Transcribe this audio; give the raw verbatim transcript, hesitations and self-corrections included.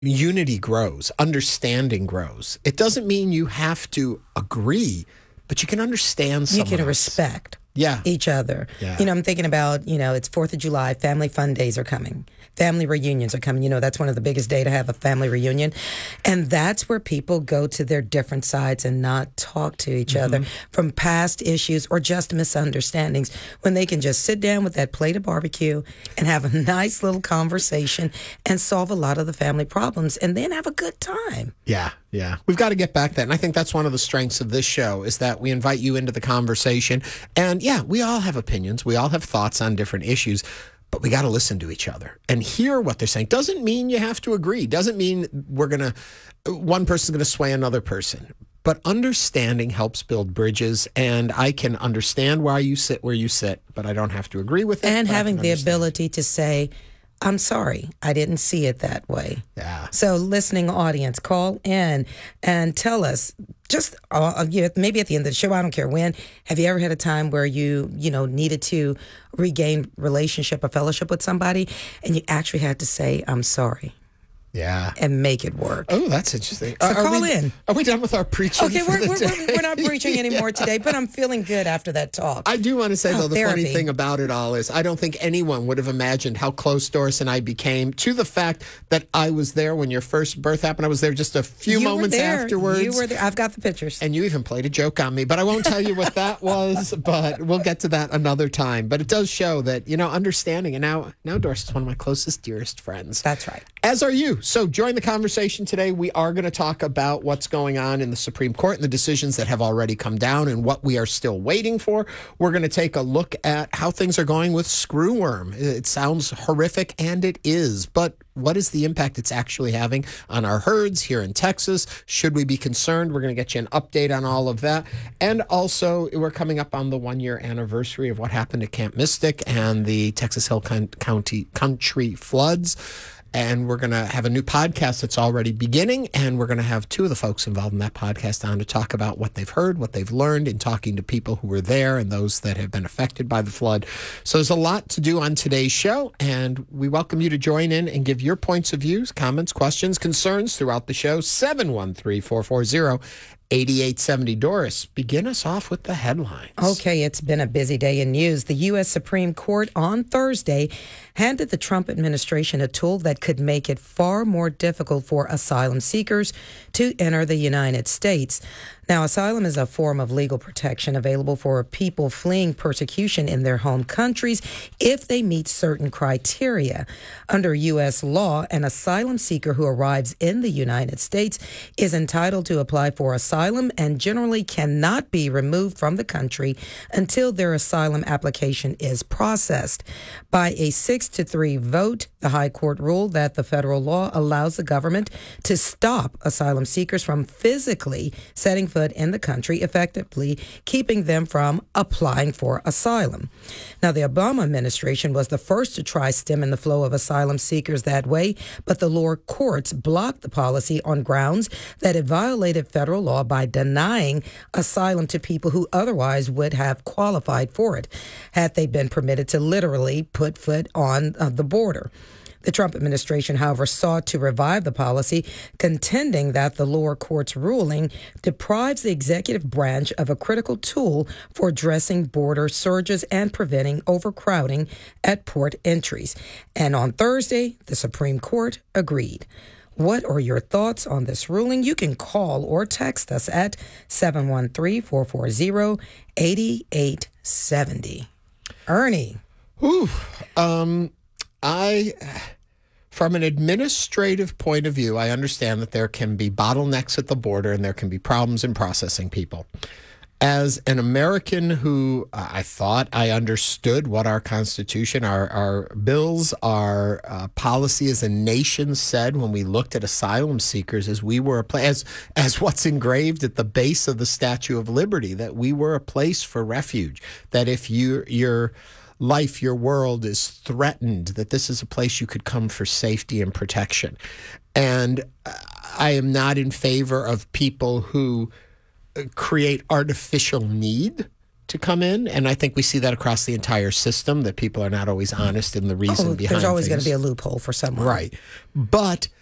unity grows, understanding grows. It doesn't mean you have to agree, but you can understand someone You can else. respect Yeah. each other. Yeah. You know, I'm thinking about, you know, it's fourth of July, family fun days are coming. Family reunions are coming. You know, that's one of the biggest days to have a family reunion. And that's where people go to their different sides and not talk to each Mm-hmm. other from past issues or just misunderstandings, when they can just sit down with that plate of barbecue and have a nice little conversation and solve a lot of the family problems and then have a good time. Yeah, yeah. We've got to get back that. And I think that's one of the strengths of this show is that we invite you into the conversation. And yeah, we all have opinions. We all have thoughts on different issues. But we got to listen to each other and hear what they're saying. Doesn't mean you have to agree. Doesn't mean we're going to, one person's going to sway another person. But understanding helps build bridges. And I can understand why you sit where you sit, but I don't have to agree with it. And but I having can the understand. ability to say, I'm sorry, I didn't see it that way. Yeah. So listening audience, call in and tell us, just uh, you know, maybe at the end of the show, I don't care when, have you ever had a time where you, you know, needed to regain relationship or fellowship with somebody and you actually had to say, I'm sorry, Yeah. and make it work? Oh, that's interesting. So are, are call we, in. Are we done with our preaching? Okay, for we're, the we're, day? we're, we're not preaching anymore today, but I'm feeling good after that talk. I do want to say, Oh, though, the therapy. funny thing about it all is I don't think anyone would have imagined how close Doris and I became, to the fact that I was there when your first birth happened. I was there just a few You were moments there. afterwards. You were there. I've got the pictures. And you even played a joke on me, but I won't tell you what that was, but we'll get to that another time. But it does show that, you know, understanding. And now, now Doris is one of my closest, dearest friends. That's right. As are you. So join the conversation today. We are going to talk about what's going on in the Supreme Court and the decisions that have already come down and what we are still waiting for. We're going to take a look at how things are going with screwworm. It sounds horrific, and it is, but what is the impact it's actually having on our herds here in Texas? Should we be concerned? We're going to get you an update on all of that. And also, we're coming up on the one-year anniversary of what happened at Camp Mystic and the Texas Hill County country floods. And we're going to have a new podcast that's already beginning, and we're going to have two of the folks involved in that podcast on to talk about what they've heard, what they've learned in talking to people who were there and those that have been affected by the flood. So there's a lot to do on today's show, and we welcome you to join in and give your points of views, comments, questions, concerns throughout the show. seven one three, four four zero, eight eight seven zero. Doris, begin us off with the headlines. Okay, it's been a busy day in news. The U S Supreme Court on Thursday handed the Trump administration a tool that could make it far more difficult for asylum seekers to enter the United States. Now, asylum is a form of legal protection available for people fleeing persecution in their home countries if they meet certain criteria. Under U S law, an asylum seeker who arrives in the United States is entitled to apply for asylum and generally cannot be removed from the country until their asylum application is processed. By a six to three vote, the High Court ruled that the federal law allows the government to stop asylum seekers from physically setting foot in the country, effectively keeping them from applying for asylum. Now, the Obama administration was the first to try stemming the flow of asylum seekers that way, but the lower courts blocked the policy on grounds that it violated federal law by denying asylum to people who otherwise would have qualified for it, had they been permitted to literally put foot on uh, the border. The Trump administration, however, sought to revive the policy, contending that the lower court's ruling deprives the executive branch of a critical tool for addressing border surges and preventing overcrowding at port entries. And on Thursday, the Supreme Court agreed. What are your thoughts on this ruling? You can call or text us at seven one three, four four zero, eight eight seven zero. Ernie. Ooh, um, I, from an administrative point of view, I understand that there can be bottlenecks at the border and there can be problems in processing people. As an American who uh, I thought I understood what our Constitution, our, our bills, our uh, policy as a nation said when we looked at asylum seekers, as we were a place, as, as what's engraved at the base of the Statue of Liberty, that we were a place for refuge, that if you, your life, your world is threatened, that this is a place you could come for safety and protection. And I am not in favor of people who create artificial need to come in. And I think we see that across the entire system, that people are not always honest in the reason Oh, behind there's always going things. to be a loophole for someone. Right. But